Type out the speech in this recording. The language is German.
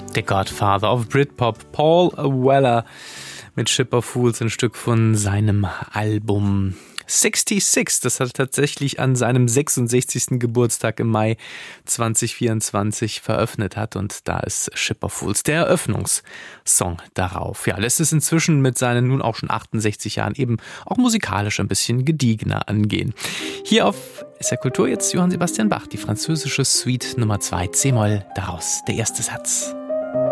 Der Godfather of Britpop, Paul Weller mit Ship of Fools, ein Stück von seinem Album 66, das er tatsächlich an seinem 66. Geburtstag im Mai 2024 veröffentlicht hat. Und da ist Ship of Fools der Eröffnungssong darauf. Ja, lässt es inzwischen mit seinen nun auch schon 68 Jahren eben auch musikalisch ein bisschen gediegener angehen. Hier auf SR Kultur jetzt Johann Sebastian Bach, die französische Suite Nummer 2 C-Moll, daraus der erste Satz.